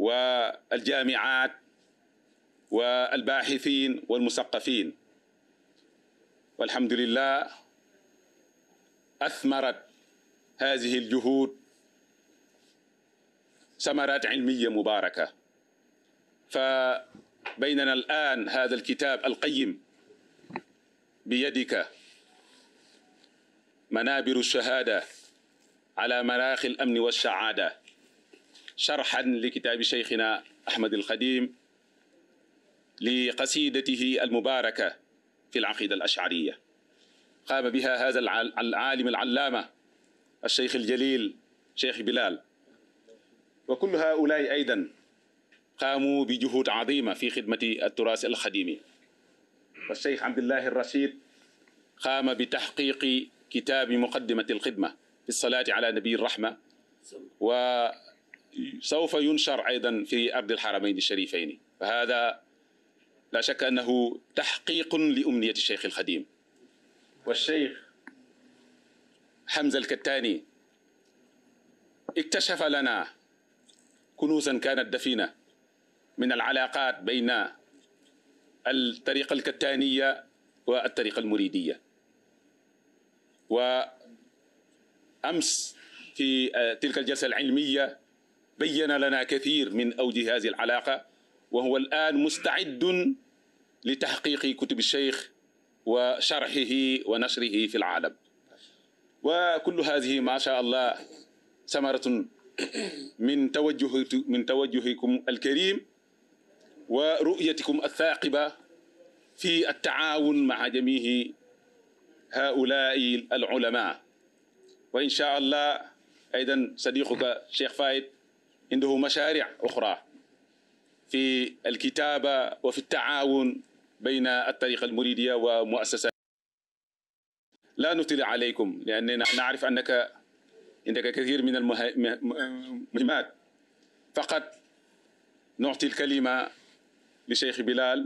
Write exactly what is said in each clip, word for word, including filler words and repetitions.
والجامعات والباحثين والمثقفين. والحمد لله أثمرت هذه الجهود ثمرات علمية مباركة. فبيننا الآن هذا الكتاب القيم بيدك، منابر الشهادة على مراخي الأمن والسعادة، شرحا لكتاب شيخنا أحمد الخديم لقصيدته المباركة في العقيدة الأشعرية. قام بها هذا العالم العلامة الشيخ الجليل شيخ بلال، وكل هؤلاء أيضا قاموا بجهود عظيمة في خدمة التراث الخديمي. والشيخ عبد الله الرشيد قام بتحقيق كتاب مقدمة الخدمة في الصلاة على نبي الرحمة، وسوف ينشر أيضا في أرض الحرمين الشريفين. فهذا لا شك أنه تحقيق لأمنية الشيخ الخديم. والشيخ حمزة الكتاني اكتشف لنا كنوزا كانت دفينة من العلاقات بين الطريقة الكتانية والطريقة المريدية. وأمس في تلك الجلسة العلمية بين لنا كثير من أوجه هذه العلاقة، وهو الآن مستعد لتحقيق كتب الشيخ وشرحه ونشره في العالم. وكل هذه ما شاء الله ثمرة من توجه من توجهكم الكريم ورؤيتكم الثاقبة في التعاون مع جميع هؤلاء العلماء. وإن شاء الله أيضا صديقك الشيخ فايد عنده مشاريع أخرى في الكتابة وفي التعاون بين الطريقة المريدية ومؤسسات. لا نطلع عليكم لأننا نعرف أنك عندك كثير من المهمات. فقط نعطي الكلمة لشيخ بلال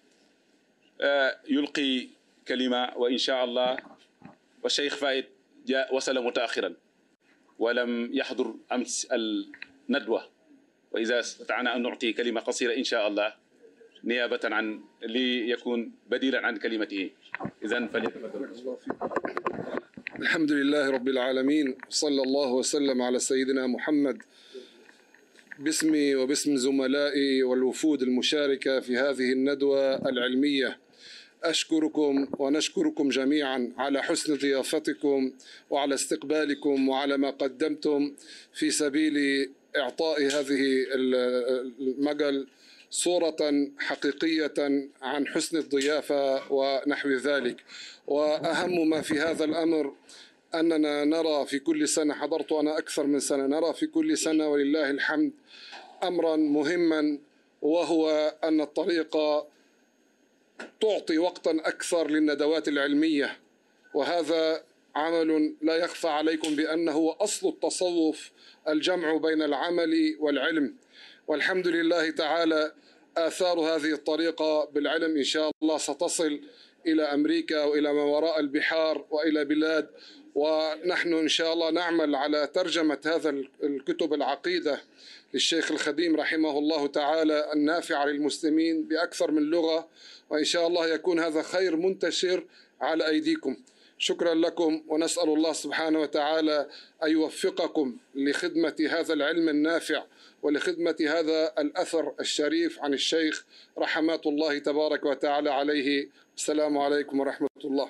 يلقي كلمة وإن شاء الله. والشيخ فايد جاء وصل متأخرا ولم يحضر أمس الندوة، وإذا استطعنا أن نعطي كلمة قصيرة إن شاء الله نيابة عن ليكون بديلا عن كلمته. إذن فليتفضل. الحمد لله رب العالمين، صلى الله وسلم على سيدنا محمد. باسمي وباسم زملائي والوفود المشاركة في هذه الندوة العلمية أشكركم ونشكركم جميعا على حسن ضيافتكم وعلى استقبالكم وعلى ما قدمتم في سبيل إعطاء هذه المجال صورة حقيقية عن حسن الضيافة ونحو ذلك. وأهم ما في هذا الأمر أننا نرى في كل سنة، حضرت أنا أكثر من سنة، نرى في كل سنة ولله الحمد أمرا مهما، وهو أن الطريقة تعطي وقتا أكثر للندوات العلمية، وهذا عمل لا يخفى عليكم بأنه أصل التصوف، الجمع بين العمل والعلم. والحمد لله تعالى آثار هذه الطريقة بالعلم إن شاء الله ستصل إلى أمريكا وإلى ما وراء البحار وإلى بلاد، ونحن إن شاء الله نعمل على ترجمة هذا الكتب العقيدة للشيخ الخديم رحمه الله تعالى النافعة للمسلمين بأكثر من لغة، وإن شاء الله يكون هذا خير منتشر على أيديكم. شكرا لكم، ونسأل الله سبحانه وتعالى أن يوفقكم لخدمة هذا العلم النافع ولخدمة هذا الأثر الشريف عن الشيخ رحمات الله تبارك وتعالى عليه. السلام عليكم ورحمة الله.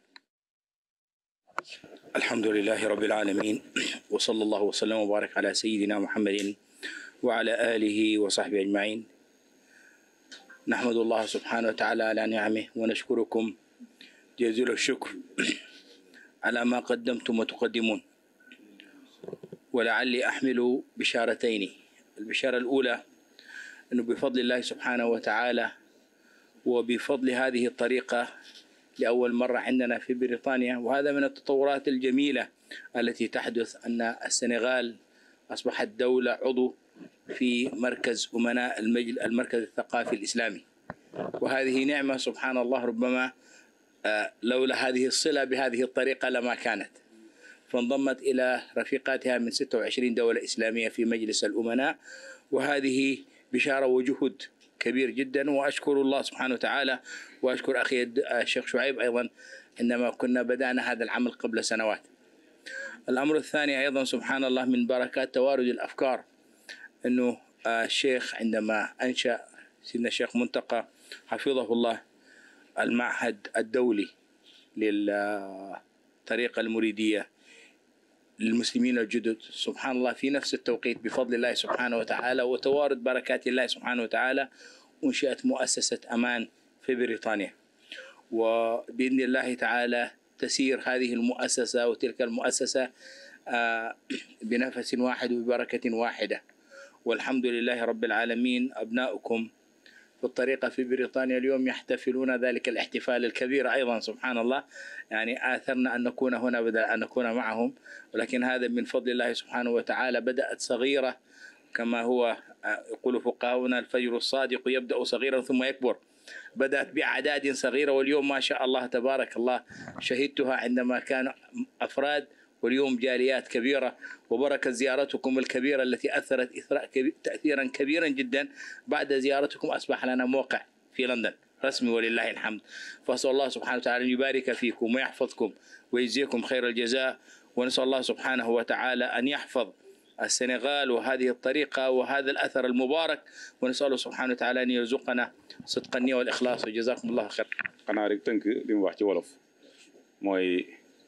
الحمد لله رب العالمين، وصلى الله وسلم وبارك على سيدنا محمد وعلى آله وصحبه أجمعين. نحمد الله سبحانه وتعالى على نعمه ونشكركم جزيل الشكر على ما قدمتم وتقدمون. ولعلي أحمل بشارتين. البشارة الأولى أنه بفضل الله سبحانه وتعالى وبفضل هذه الطريقة لأول مرة عندنا في بريطانيا، وهذا من التطورات الجميلة التي تحدث، أن السنغال أصبحت دولة عضو في مركز أمناء المركز الثقافي الإسلامي، وهذه نعمة سبحان الله، ربما لولا هذه الصلة بهذه الطريقة لما كانت. فانضمت إلى رفيقاتها من ستة وعشرين دولة إسلامية في مجلس الأمناء، وهذه بشارة وجهد كبير جدا. وأشكر الله سبحانه وتعالى وأشكر أخي الشيخ شعيب أيضا عندما كنا بدأنا هذا العمل قبل سنوات. الأمر الثاني أيضا سبحان الله من بركات توارد الأفكار أنه الشيخ عندما أنشأ سيدنا الشيخ منتقى حفظه الله المعهد الدولي للطريقة المريدية للمسلمين الجدد، سبحان الله في نفس التوقيت بفضل الله سبحانه وتعالى وتوارد بركات الله سبحانه وتعالى أنشئت مؤسسة أمان في بريطانيا، وبإذن الله تعالى تسير هذه المؤسسة وتلك المؤسسة بنفس واحد وببركة واحدة. والحمد لله رب العالمين. أبناؤكم في الطريقة في بريطانيا اليوم يحتفلون ذلك الاحتفال الكبير أيضا سبحان الله. يعني آثرنا أن نكون هنا بدل أن نكون معهم، ولكن هذا من فضل الله سبحانه وتعالى. بدأت صغيرة كما هو يقول فقهاؤنا الفجر الصادق يبدأ صغيرا ثم يكبر. بدأت بأعداد صغيرة واليوم ما شاء الله تبارك الله شهدتها عندما كان أفراد واليوم جاليات كبيرة. وبركة زيارتكم الكبيرة التي أثرت تأثيرا كبيرا جدا، بعد زيارتكم أصبح لنا موقع في لندن رسمي ولله الحمد. فأسأل الله سبحانه وتعالى أن يبارك فيكم ويحفظكم ويجزيكم خير الجزاء، ونسأل الله سبحانه وتعالى أن يحفظ السنغال وهذه الطريقة وهذا الأثر المبارك، ونسأله سبحانه وتعالى أن يرزقنا صدق النية والإخلاص وجزاكم الله خير. xanaa rek tënk li mu wax ci wolof mooy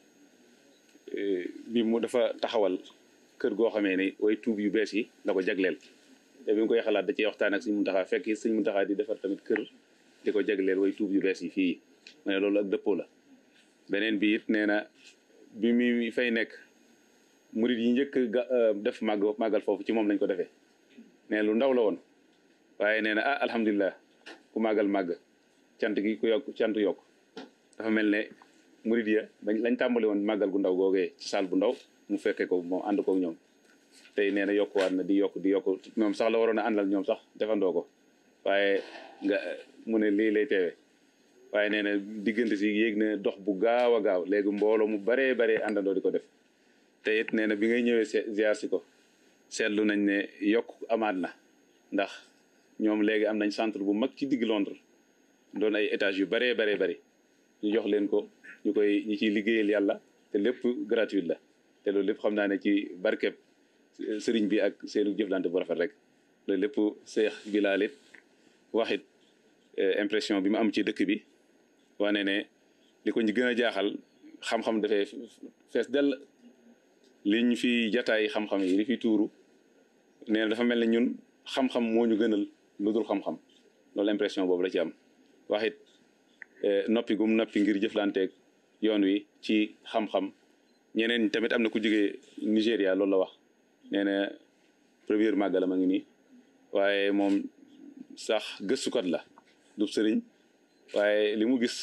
bi mu dafa taxawal kër goo xamee ne way tuub yu bees yi la ko jagleel, te bi mu koy xalaat da cee waxtaan ak Sëñ Muntaxa fekk Sëñ Muntaxa di defar tamit kër di ko jagleel way tuub yu bees yi fii, ma ne loolu ak dëppoo la. beneen bi it nee na bi muy fay nekk murid yi njëkk def màgg màggal foofu ci moom lañ ko defee, nee lu ndaw la woon waaye nee na ah alhamdulilah ku màggal màgg cant gi ku yokk cant yokk. dafa mel ne murid ya lañ tàmbali woon màggal gu ndaw googee ci saal bu ndaw mu fekkee ko moom ànd koog ñoom, tey nee na yokkuwaat na di yokk di yokk moom sax la waroon a àndal ñoom sax defandoo ko, waaye nga mu ne lii lay teewee. waaye nee na diggante si yéeg na dox bu gaaw a gaaw léegi mbooloo mu baree baree àndandoo di ko def. te it nee na bi ngay ñëwee ziar si ko seetlu nañ ne yokk amaat na, ndax ñoom léegi am nañ centre bu mag ci digg Londres doon ay étages yu baree baree bari ñu jox leen ko ñu koy ñi ciy liggéeyal yàlla te lépp gratuit la. te loolu lépp xam naa ne ci barkeb sëriñ bi ak seenu jëflante bu rafet rek. loolu lépp Seex Bilaal it waxit impression bi mu am ci dëkk bi wane ne li ko ñu gën a jaaxal xam-xam dafay fees dell. liñ fi jataay xam-xam yi li fi tuuru nee na dafa mel ne ñun xam-xam moo ñu gënal lu dul xam-xam, loolu impression boobu la ci am. waxit noppi gum noppi ngir jëflanteeg yoon wi ci xam-xam. ñeneen tamit am na ku jógee Nigéria loolu la wax, nee na première màggala ma ngi nii waaye moom sax gëstukat la du sëriñ, waaye li mu gis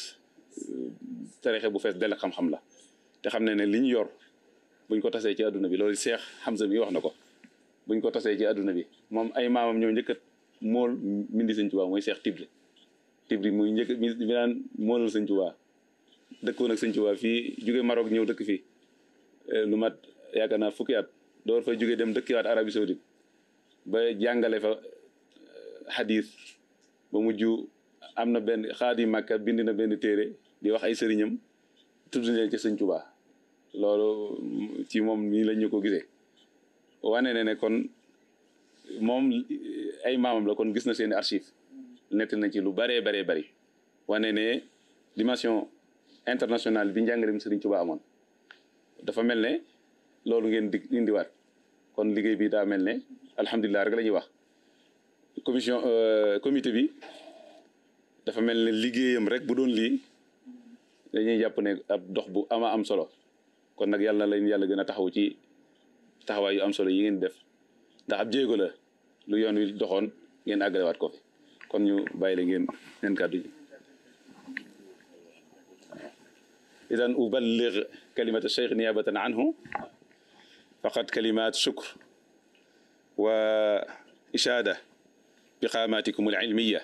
tarixe bu fees dell xam-xam la, te xam ne ne li ñu yor buñ ko tasee ci àdduna bi loolu Seex Hamza mi wax na ko, buñ ko tasee ci àdduna bi moom ay maamam ñoo njëkkat mool mindi Sëñ Tuubaa mooy Seex Tibri Tibri muy njëkk mi daan moolal Sëñ Tuubaa, dëkkoon ak Sëñ Tuubaa fii jóge Maroc ñëw dëkk fii lu mat yaakaar naa fukki at door fa jóge dem dëkkiwaat Arabie Saoudite ba jàngale fa xadiis ba mujj am na benn xaadi Màkka bind na benn téere di wax ay sëriñam tudd leen ci Sëñ Tuubaa. loolu ci moom nii lañ ñu ko gisee wane ne ne kon moom ay maamam la kon gis na seeni archive nett na ci lu baree baree bari wane ne dimension internationale bi njàngaleem Sëriñ Tuubaa amoon dafa mel ne loolu ngeen di indiwaat kon liggéey bi daa mel ne alhamdulilah rek la ñuy wax. commission comité bi dafa mel ne liggéeyam rek bu doon lii dañuy jàpp ne ab dox bu ama am solo. kon nag yàlla na leen yàlla gën a taxaw ci taxawaay yu am solo yi ngeen def ndax ab jéego la lu yoon wi doxoon ngeen àggalewaat ko fi kon ñu bàyyi la ngeen ngeen kàddu ji. idan uballigh kalimat ash-shaykh niyabatan anhu faqad kalimat shukr wa ishada biqamatikum al-ilmiyya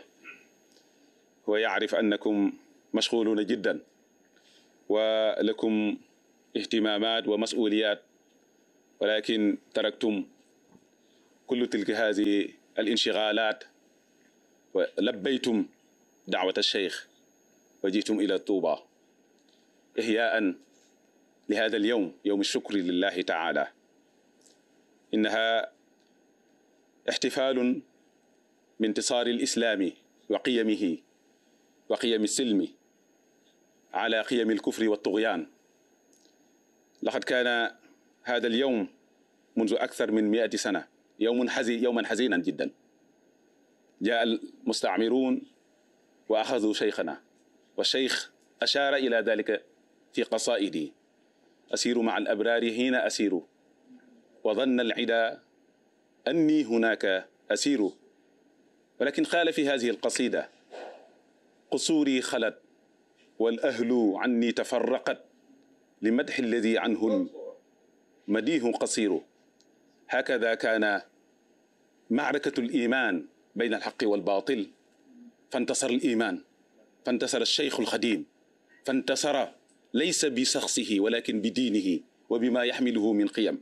wa ya'rif annakum mashghuluna jiddan wa lakum اهتمامات ومسؤوليات، ولكن تركتم كل تلك هذه الانشغالات ولبيتم دعوة الشيخ وجئتم إلى طوبى إحياء لهذا اليوم، يوم الشكر لله تعالى. إنها احتفال بانتصار الإسلام وقيمه وقيم السلم على قيم الكفر والطغيان. لقد كان هذا اليوم منذ أكثر من مئة سنة يوم حزين يوما حزينا جدا. جاء المستعمرون وأخذوا شيخنا، والشيخ أشار إلى ذلك في قصائده: أسير مع الأبرار حين أسير، وظن العدا أني هناك أسير. ولكن قال في هذه القصيدة: قصوري خلت والأهل عني تفرقت، لمدح الذي عنه المديح قصير. هكذا كان معركة الإيمان بين الحق والباطل، فانتصر الإيمان، فانتصر الشيخ الخديم، فانتصر ليس بشخصه ولكن بدينه وبما يحمله من قيم.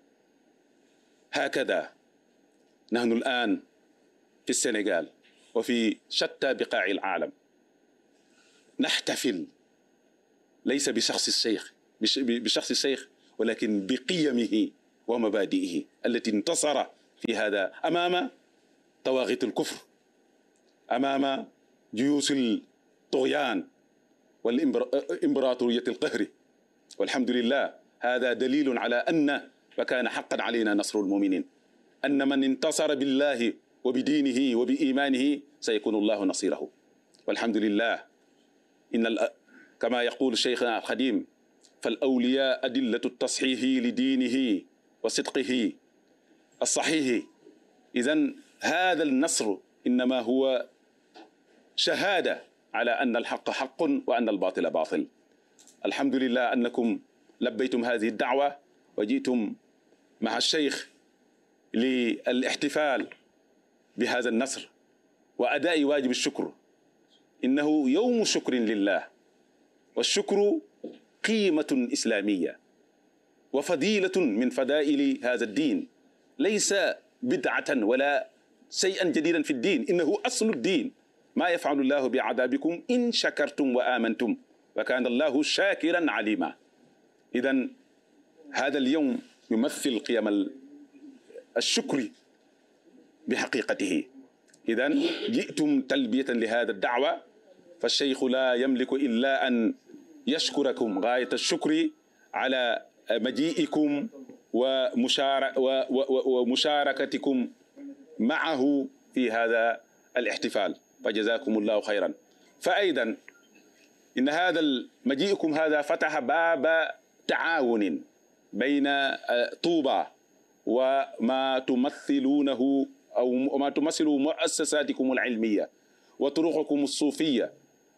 هكذا نحن الآن في السنغال وفي شتى بقاع العالم نحتفل ليس بشخص الشيخ بشخص الشيخ ولكن بقيمه ومبادئه التي انتصر في هذا أمام طواغيت الكفر، أمام جيوش الطغيان والإمبراطورية القهر. والحمد لله، هذا دليل على أن وكان حقا علينا نصر المؤمنين، أن من انتصر بالله وبدينه وبإيمانه سيكون الله نصيره. والحمد لله، إن كما يقول شيخنا الخديم: فالأولياء أدلة التصحيح لدينه وصدقه الصحيح. إذن هذا النصر إنما هو شهادة على أن الحق حق وأن الباطل باطل. الحمد لله أنكم لبيتم هذه الدعوة وجئتم مع الشيخ للاحتفال بهذا النصر وأداء واجب الشكر. إنه يوم شكر لله، والشكر قيمة إسلامية وفضيلة من فضائل هذا الدين، ليس بدعة ولا شيئا جديدا في الدين، إنه أصل الدين. ما يفعل الله بعذابكم إن شكرتم وآمنتم وكان الله شاكرا عليما. إذن هذا اليوم يمثل قيم الشكر بحقيقته. إذن جئتم تلبية لهذا الدعوة، فالشيخ لا يملك إلا أن يشكركم غاية الشكر على مجيئكم ومشاركتكم معه في هذا الاحتفال، فجزاكم الله خيرا. فأيضا إن هذا مجيئكم هذا فتح باب تعاون بين طوبى وما تمثلونه أو ما تمثل مؤسساتكم العلمية وطرقكم الصوفية،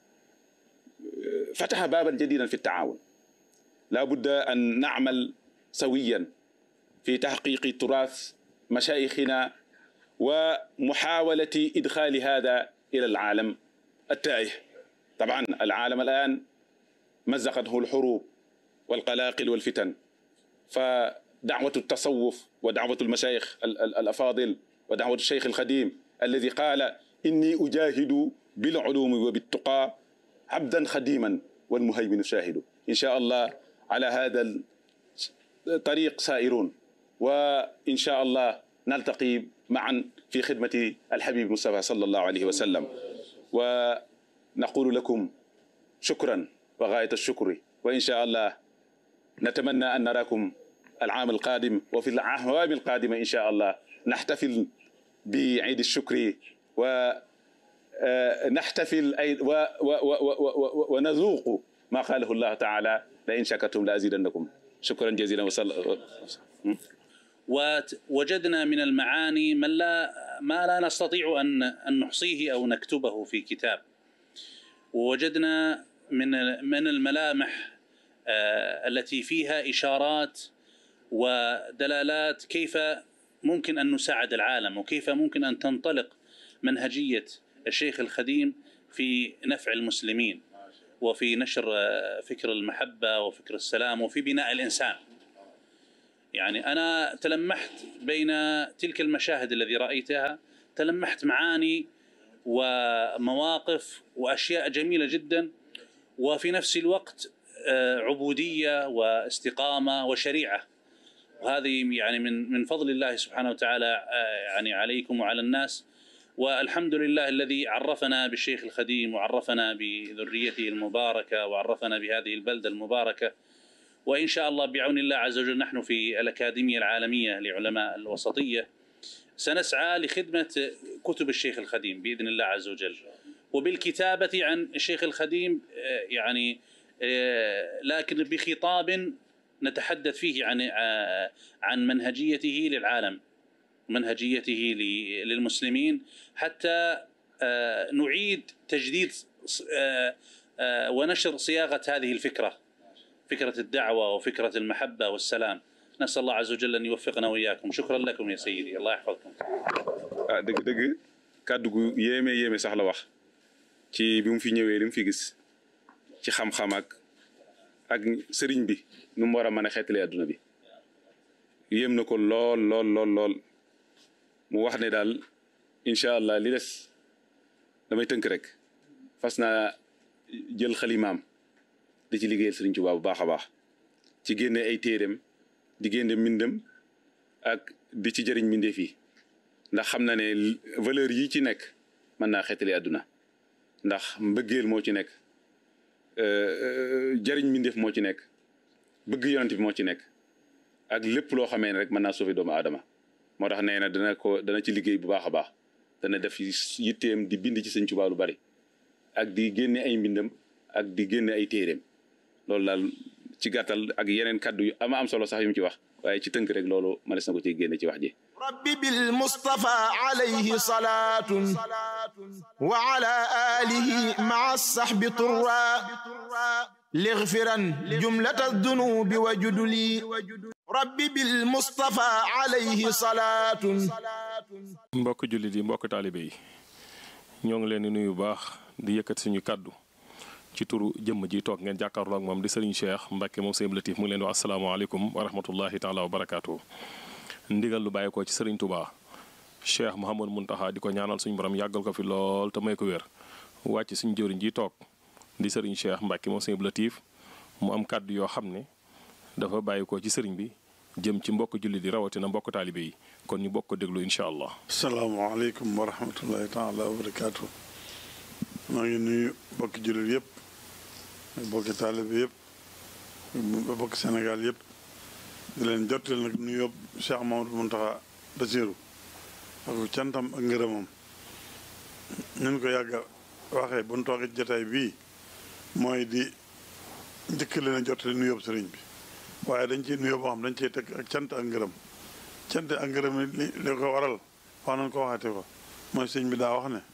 فتح بابا جديدا في التعاون. لا بد أن نعمل سويا في تحقيق تراث مشايخنا ومحاولة إدخال هذا إلى العالم التائه. طبعا العالم الآن مزقته الحروب والقلاقل والفتن، فدعوة التصوف ودعوة المشايخ الأفاضل ودعوة الشيخ الخديم الذي قال: إني أجاهد بالعلوم وبالتقى عبدا خديما والمهيمن شاهد. إن شاء الله على هذا الطريق سائرون، وإن شاء الله نلتقي معا في خدمة الحبيب المصطفى صلى الله عليه وسلم. ونقول لكم شكرا وغاية الشكر، وإن شاء الله نتمنى أن نراكم العام القادم وفي الأعوام القادمة إن شاء الله نحتفل بعيد الشكر ونحتفل ونذوق ما قاله الله تعالى: لئن شكرتم لأزيدنكم. شكرا جزيلا. وصل ووجدنا من المعاني من لا ما لا نستطيع أن أن نحصيه أو نكتبه في كتاب، ووجدنا من من الملامح التي فيها إشارات ودلالات كيف ممكن أن نساعد العالم وكيف ممكن أن تنطلق منهجية الشيخ الخديم في نفع المسلمين. وفي نشر فكر المحبة وفكر السلام وفي بناء الإنسان. يعني أنا تلمحت بين تلك المشاهد الذي رأيتها، تلمحت معاني ومواقف وأشياء جميلة جدا، وفي نفس الوقت عبودية واستقامة وشريعة. وهذه يعني من من فضل الله سبحانه وتعالى يعني عليكم وعلى الناس. والحمد لله الذي عرفنا بالشيخ الخديم وعرفنا بذريته المباركة وعرفنا بهذه البلدة المباركة. وإن شاء الله بعون الله عز وجل نحن في الأكاديمية العالمية لعلماء الوسطية سنسعى لخدمة كتب الشيخ الخديم بإذن الله عز وجل، وبالكتابة عن الشيخ الخديم يعني لكن بخطاب نتحدث فيه عن عن منهجيته للعالم، منهجيته للمسلمين، حتى نعيد تجديد ونشر صياغة هذه الفكرة، فكرة الدعوة وفكرة المحبة والسلام. نسأل الله عز وجل أن يوفقنا وإياكم. شكرا لكم يا سيدي، الله يحفظكم. dëgg dëgg kàddu gu yéeme yéeme sax la wax ci bi mu fi ñëwee li mu fi gis ci xam-xam ak ak sëriñ bi nu mu war a mën a xeetalee adduna bi yéem na ko lool lool lool lool mu wax ne daal incha allah li des damay tënk rek fas naa jël xalimaam di ci liggéeyal sëriñ Tuubaa bu baax a baax ci génne ay téereem di génne mbindam ak di ci jëriñ mbindeef yi, ndax xam na ne valeur yi ci nekk mën naa xeetali àdduna, ndax mbëggeel moo ci nekk, jëriñ mbindeef moo ci nekk, bëgg yonent bi moo ci nekk, ak lépp loo xamee ne rek mën naa sauver doomu aadama. moo tax nee na dana ko dana ci liggéey bu baax a baax, dana def yitteem di bind ci sëñ Tuubaa lu bari ak di génne ay mbindam ak di génne ay téereem. loolu daal ci gàttal ak yeneen kaddu yu ama am solo sax yu mu ci wax, waaye ci tënk rek loolu mënees na ko ci génne ci wax ji. rabbi bil mustafa alayhi salaatun wa ala alihi ma'a sahbi turra lighfiran jumlata dunubi wa juduli. rabbi bil mustafa alayhi salaatun. mbokk jullit yi, mbokk taalibe yi, ñoo ngi leen di nuyu baax di yëkkat suñu kaddu ci turu jëmm ji toog ngeen jàkkaarloo ak moom di Serigne Cheikh Mbacke moom Sëñ Latif mu ngi leen di wax asalaamaaleykum wa rahmatullahi taala wa barakaatu. ndigal lu bàyyi ko ci Serigne Touba Cheikh Mouhamadou Mountakha di ko ñaanal suñu borom yàggal ko fi lool te may ko wér, wàcc suñu jëriñ ji toog di Serigne Cheikh Mbacke moom Sëñ Latif mu am kàddu yoo xam ne dafa bàyyi ko ci sëriñ bi jëm ci mbokk jullit yi rawatina mbokk taalibe yi, kon ñu bokk ko déglu incha allah. asalaamaaleykum wa rahmatullahi taala wa barakaatu. maa ngi nuyu mbokki jullit yëpp, mbokki taalibe yëpp, mbokki Sénégal yëpp, di leen jottali nag nuyoo Cheikh Mamadou Mountakha Bassirou ak cantam ak ngërëmam. ñu ko yàgg a waxee bu ñu toogee jotaay bii mooy di njëkk leen a jottali nuyoo sëriñ bi, waaye dañ ciy nuyoo boo xam dañ ciy teg ak cant ak ngërëm. cant ak ngërëm li li ko waral wax nañ ko waxate ko mooy sëñ bi daa wax ne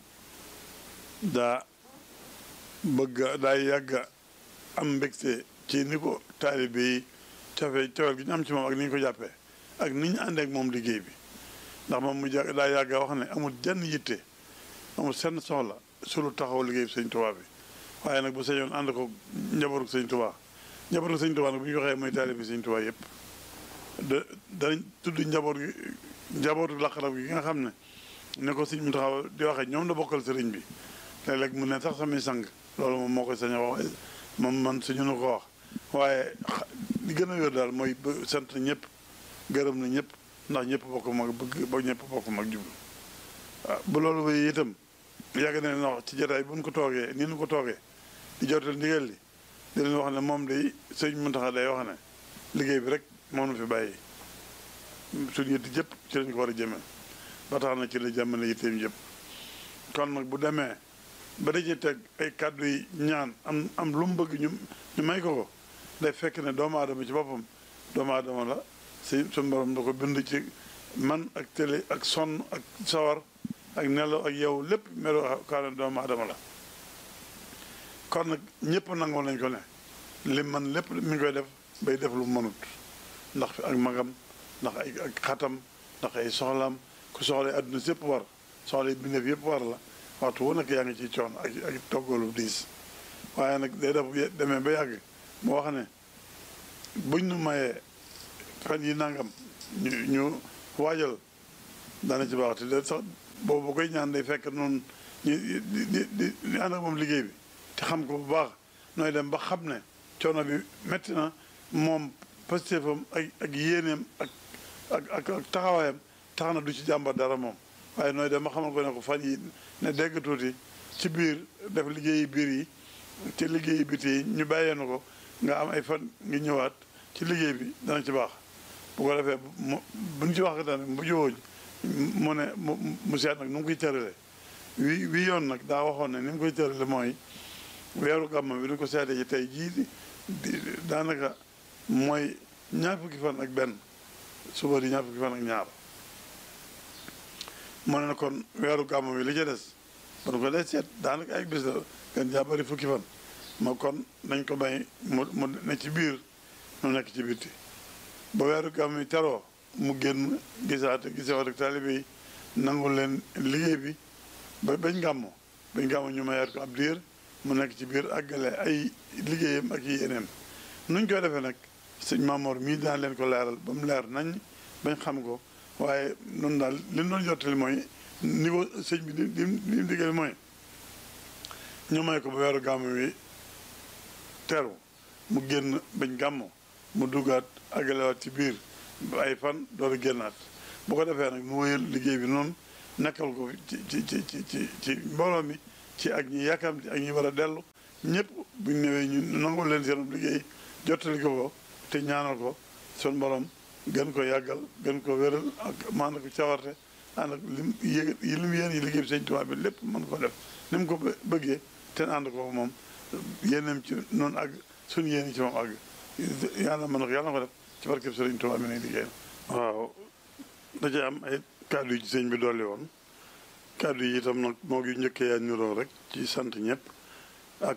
daa bëgg daa yàgg am mbégte ci ni ko taalibe yi cofee cofeel gi ñu am ci moom ak ni ñu ko jàppee ak ni ñu àndee ak moom liggéey bi. ndax moom mu daa yàgg wax ne amul jenn yitte amul senn soxla sulu taxaw liggéey bi sëñ Tuubaa bi, waaye nag bu sañoon ànd ko njabootu sëñ Tuubaa. njabootu sëñ Tuubaa nag bu ñu waxee mooy taalibe bi sëñ Tuubaa yëpp da danañ tudd njaboot gi njabootu laqarab gi nga xam ne ne ko sëñ mu taxaw di waxee ñoom la bokkal sëriñ bi. léeg-léeg mu ne sax samay sang loolu moom moo koy sañ a wax, moom man suñu nu ko wax, waaye li gën a wér daal mooy sant na ñëpp gërëm na ñëpp ndax ñëpp bokk mag bëgg ba ñëpp bokk mag jublu. waaw bu loolu wéy itam yàgg na leen wax ci jotaay bu ñu ko toogee nii ñu ko toogee di jotal ndigal li di leen wax ne moom day sëñ Mountakha day wax ne liggéey bi rek moom na fi bàyyi suñu yitte jëpp ci lañ ko war a jëmee ba tax na ci la jàmmale yitteem jëpp. kon nag bu demee ba dajee teg ay kàddu yi ñaan am am lu mu bëgg ñu ñu may ko ko day fekk ne doomu aadama ci boppam doomu aadama la si suñu borom da ko bind ci man ak télé ak sonn ak sawar ak nelaw ak yow lépp melo kaane doomu aadama la. kon nag ñëpp nangoo nañ ko ne li man lépp mi ngi koy def bay def lu mënut ndax ak magam ndax ay ak xatam ndax ay soxlaam ku soxla adduna si yëpp war soxla bindeef yëpp war la waxtu wu nekk yaa ngi ciy coon ak ak toggalu diis waaye nag day def demee ba yàgg mu wax ne buñ nu mayee fan yi nangam ñu ñu waajal dana ci baax te de sax boobu koy ñaan day fekk noonu ñu di di di ànd ak moom liggéey bi te xam ko bu baax nooy dem ba xam ne coono bi métti na moom pastéefam ak ak yéeneem ak ak ak ak taxawaayam tax na du ci jàmbat dara moom waaye nooy dem ba xamal ko ne ko fan yi ne dégg tuuti ci biir def liggéeyi biir yi ci liggéeyi biti yi ñu bàyyee na ko nga am ay fan ngi ñëwaat ci liggéey bi dana ci baax bu ko defee mu buñ ci wax nag bu jowooñ mu ne mu mu seet nag nu mu koy tërale wi wi yoon nag daa waxoon ne ni mu koy tërale mooy weeru gàmm bi ni ko seetee ci tey jii di daanaka mooy ñaar fukki fan ak benn suba di ñaar fukki fan ak ñaar mu ne kon weeru gàmm bi li ca des ba nu ko dee seet daanaka ay bis la gën jaa bëri fukki fan ma kon nañ ko may mu mu ne ci biir nu nekk ci bitti ba weeru gàmm yi teroo mu génn gisaate gisewaat ak taalibe yi nangul leen liggéey bi ba bañ gàmmo bañ gàmmo ñu mayaat ko ab diir mu nekk ci biir àggale ay liggéeyam ak yi yeneen nuñ koy defee nag sëñ Maamoor mii daan leen ko leeral ba mu leer nañ bañ xam ko waaye noonu daal li ñu doon jottali mooy niveau sëñ bi li li li mu digal mooy ñu may ko ba weeru gàmmo wi teru mu génn bañ gàmmo mu duggaat àggalewaat ci biir ay fan door a génnaat bu ko defee nag mu wéyal liggéey bi noonu nekkal ko ci ci ci ci ci ci mbooloo mi ci ak ñi yàkkamti ak ñi war a dellu ñëpp buñ ñëwee ñu nangul leen seen liggéey jottali ko ko te ñaanal ko sun borom gën ko yàggal gën ko wéral ak maanaam ko cawarte ànd ak lim yé yi lim yéen yi liggéey bi sëñ Tuubaa bi lépp mën ko def ni mu ko bëggee te ànd ko moom yéeneem ci noonu ak suñu yéen ci moom àgg yàlla mën na ko yàlla na ko def ci barkeb sëriñ Tuubaa mi ne liggéey waaw da ci am ay kàddu yi ci sëñ bi dolli woon kàddu yi itam nag moo gi njëkkee yaa niroo rek ci sant ñëpp ak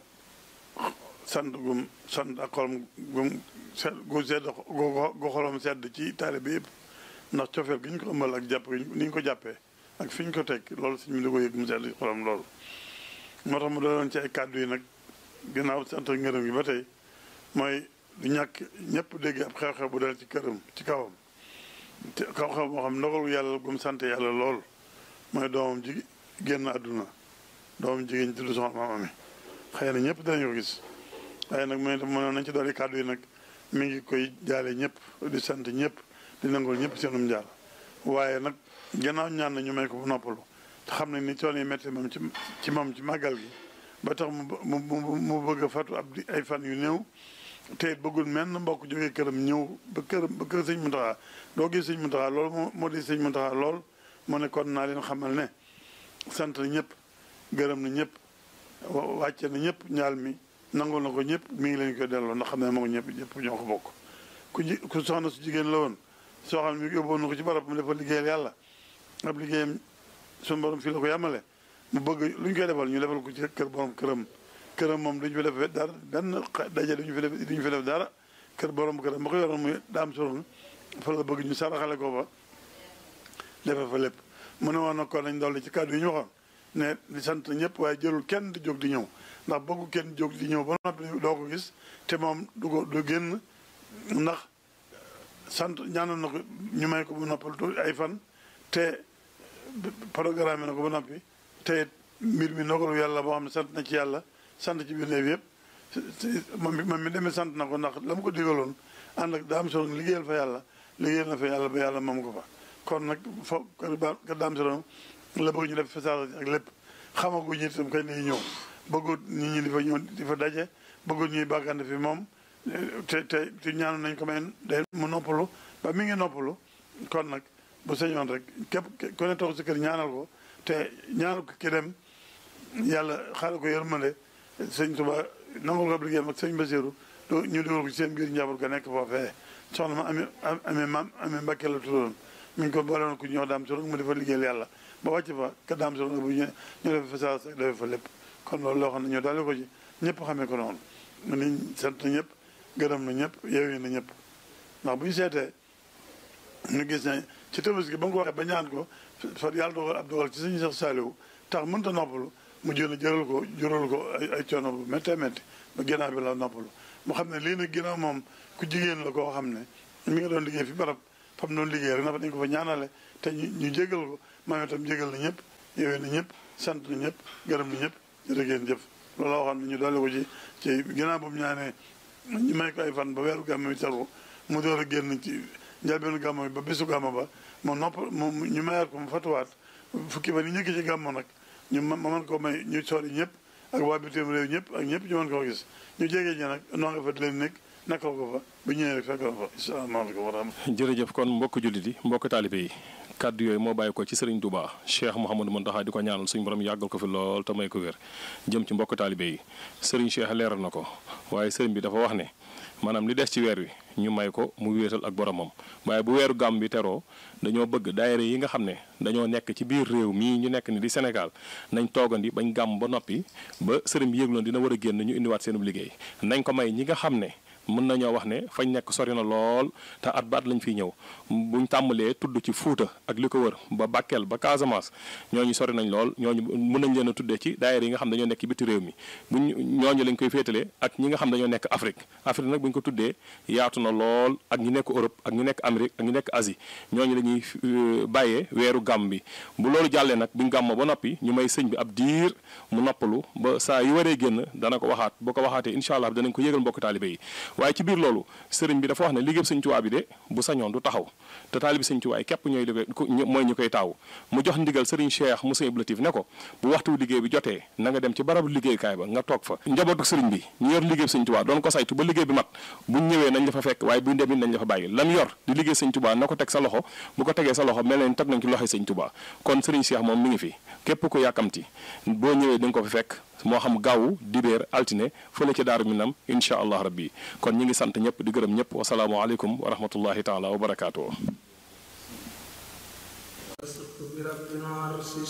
sant gum sant ak xolam gum sedd gu sedd gu xolam sedd ci taalibe yëpp ndax cofeel gi ñu ko ëmbal ak jàpp ni ñu ko jàppee ak fi ñu ko teg loolu sëñ bi da ko yëg mu sedd xolam loolu moo tax mu doloon ci ay kàddu yi nag ginnaaw sant ak ngërëm gi ba tey mooy du ñàkk ñëpp dégg ab xew-xew bu dal ci këram ci kawam te xew-xew moo xam ndogalu yàlla gum sant yàlla lool mooy doomam ji génn àdduna doomam jigéen tudd soxna maam Ami xëy na ñëpp danañ ko gis waaye nag mu ne mënoon nañ ci dolli kàddu yi nag mi ngi koy jaale ñëpp di sant ñëpp di nangul ñëpp seenum njaal waaye nag gannaaw ñaan na ñu may ko bu noppalu te xam ne ni coono yi métti moom ci ci moom ci màggal gi ba tax mu mu mu bëgg a fatu ab di ay fan yu néew te it bëggul menn mbokk jógee këram ñëw ba këram ba kër sëñ Muntaxa doo gis sëñ Muntaxa lool moo moo di sëñ Muntaxa lool mu ne kon naa leen xamal ne sant na ñëpp gërëm na ñëpp wàcce na ñëpp ñaal mi nangul na ko ñëpp mi ngi leen koy delloo ndax xam ne moo ñëpp ñëpp ñoo ko bokk ku ji ku soxna su jigéen la woon soo xam ne mi yóbboon na ko ci barab mu dafa liggéeyal yàlla ab liggéeyam suñu borom fii la ko yàmmale mu bëgg lu ñu koy defal ñu defal ko ci kër borom këram këram moom duñu fi def dara benn daje duñu fi def duñu fi def dara kër borom këram ma ko yoroon muy daam soroon fa la bëgg ñu saraxale ko fa defe fa lépp mu ne woon na kon nañ dolli ci kàddu yi ñu waxoon ne di sant ñëpp waaye jërul kenn di jóg di ñëw ndax bëggu kenn jóg di ñëw ba noppi doo ko gis te moom du ko du génn ndax sant ñaanoon na ko ñu may ko bu noppal tu ay fan te programme na ko ba noppi te mbir mi ndogalu yàlla boo xam ne sant na ci yàlla sant ci biir bi yëpp moom mi moom mi demee sant na ko ndax la mu ko digaloon ànd ak daam solo liggéeyal fa yàlla liggéeyal na fa yàlla ba yàlla moom ko fa kon nag fo kër daam solo la bëgg ñu def fesage ak lépp xamaguñu itam kañ lay ñëw bëggut nit ñi di fa ñëw di fa daje bëggut ñuy bàggante fi moom te te te ñaanu nañ ko may day mu noppalu ba mi ngi noppalu kon nag bu sañoon rek képp ku ne toog si kër ñaanal ko te ñaanal ko ki dem yàlla xaaral ko yërmande sëñ Tuba nangul ko ab liggéeyam ak sëñ Basiru ñu dugal ko ci seen biir njaboot ga nekk foofee soxna ma amee amee maam amee Mbàkke la tuddoon mi ngi ko boolewoon ku ñëw daam solo mu defa liggéeyal yàlla ba wàcc fa ka daam solo bu ñu ñu def fa saa defee fa lépp kon loolu loo xam ne ñoo daale ko ci ñëpp xamee ko noonu niñ sant na ñëpp gërëm na ñëpp yeewee na ñëpp ndax bu ñu seetee ñu gis ne ci Tabaski ba nga ko waxee ba ñaan ko fa yàlla dogal ab dogal ci suñu Seex Saaliwu tax mënta noppalu mu jël jëral ko jural ko ay ay coono bu méttee métti ba ginnaaw bi la noppalu mu xam ne lii nag ginnaaw moom ku jigéen la koo xam ne mi nga doon liggéey fi barab fam doon liggéey rek na fa dañ ko fa ñaanale te ñu ñu jégal ko maam itam jégal na ñëpp yowee na ñëpp sant na ñëpp gërëm na ñëpp jërë ngeen jëf loolu la waxoon ne ñu doole ko ci ci ginnaaw boobu ñaanee ñu may ko ay fan ba weeru gàmm bi teru mu door a génn ci njëlbeenu gàmm bi ba bésu gàmm ba mu nopp mu ñu mayaat ko mu fatuwaat fukki fan yi ñëkk ci gàmm nag ñu ma mën ko may ñu sori ñëpp ak waa bitim réew ñëpp ak ñëpp ñu mën koo gis ñu jege ñi nag noo nga fa di leen nekk nekkal ko fa bu ñëwee rek fekk fa asalaamaaleykum wa rahmatulah. jërëjëf kon mbokk jullit yi mbokk taalibe yi kàddu yooyu moo bàyyi ko ci Serigne Touba Cheikh Mouhamadou Mountakha di ko ñaanal suñu borom yàggal ko fi lool te may ko wér jëm ci mbokk taalibe yi Serigne Cheikh leeral na ko waaye Serigne bi dafa wax ne maanaam li des ci weer wi ñu may ko mu wéetal ak boromam waaye bu weeru gàmm bi teroo dañoo bëgg daayira yi nga xam ne dañoo nekk ci biir réew mii ñu nekk ni di Sénégal nañ toogandi bañ gàmm ba noppi ba sëriñ bi yëgloon dina war a génn ñu indiwaat seenub liggéey nañ ko may ñi nga xam ne mën nañoo wax ne fañ nekk sori na lool te at ba at lañ fiy ñëw buñ tàmbalee tudd ci Fuuta ak li ko wër ba Bakel ba Casamance ñooñu sori nañ lool ñooñu mën nañ leen a tuddee ci daayira yi nga xam dañoo nekk ci biti réew mi buñ ñooñu lañ koy féetalee ak ñi nga xam dañoo nekk Afrique Afrique nag buñ ko tuddee yaatu na lool ak ñi nekk Europe ak ñi nekk Amérique ak ñi nekk Asie ñooñu la ñuy bàyyee weeru gàmm bi bu loolu jàllee nag buñ gàmmoo ba noppi ñu may sëñ bi ab diir mu noppalu ba saa yu waree génn dana ko waxaat boo ko waxaatee incha allah danañ ko yëgal mbokk taalibe yi waaye ci biir loolu sëriñ bi dafa wax ne liggéey sëñ Tuubaa bi de bu sañoon du taxaw te taalibi sëñ Tuubaa képp ñooy liggéey mooy ñu koy taaw mu jox ndigal sëriñ Cheikh Moussa Iblatif ne ko bu waxtu liggéey bi jotee na nga dem ci barabu liggéeykaay ba nga toog fa njabootu sëriñ bi ñu yor liggéey sëñ Tuubaa doon ko saytu ba liggéey bi mat buñ ñëwee nañ la fa fekk waaye buñ demee nañ la fa bàyyi lam yor di liggéey sëñ Tuubaa na ko teg sa loxo bu ko tegee sa loxo mel leen teg nañ ci loxoy sëñ Tuubaa kon sëriñ Cheikh moom mi ngi fi képp ko yàkkamti boo ñëwee di nga ko fi fekk moo xam gaawu dibéer altine fële ca daaru minam incha allah rabbi kon ñi ngi sant ñëpp di gërëm ñëpp wasalaamu aleykum wa rahmatullahi taala wa barakaatu.